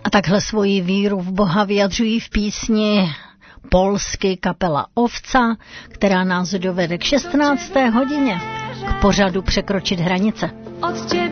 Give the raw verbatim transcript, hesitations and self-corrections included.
A takhle svoji víru v Boha vyjadřují v písni polsky kapela Ovca, která nás dovede k šestnácté hodině k pořadu Překročit hranice.